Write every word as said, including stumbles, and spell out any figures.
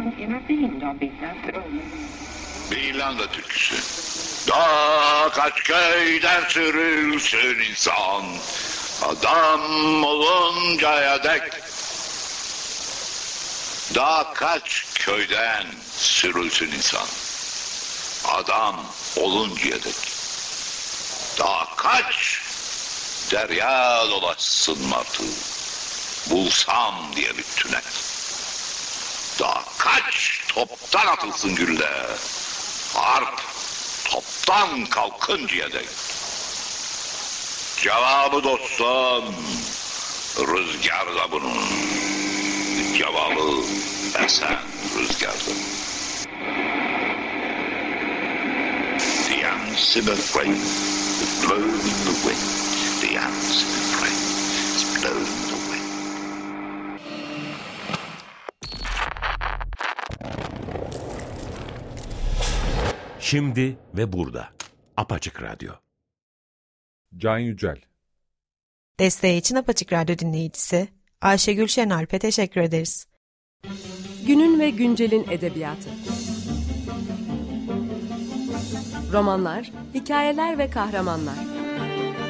Bir İrlanda türküsü. Daha kaç köyden sürülsün insan, adam oluncaya dek. Daha kaç köyden sürülsün insan, adam oluncaya dek. Daha kaç derya dolaşsın martı, bulsam diye bir tüne. Daha kaç toptan atılsın güller, harp toptan kalkıncaya dek. Cevabı dostum rüzgarda bunun, cevabı esen rüzgarda. The answer refrain is blown in the wind. The answer refrain is blown in the wind. Şimdi ve burada. Apaçık Radyo. Can Yücel. Desteği için Apaçık Radyo dinleyicisi Ayşegül Şenalp'e teşekkür ederiz. Günün ve güncelin edebiyatı. Romanlar, hikayeler ve kahramanlar.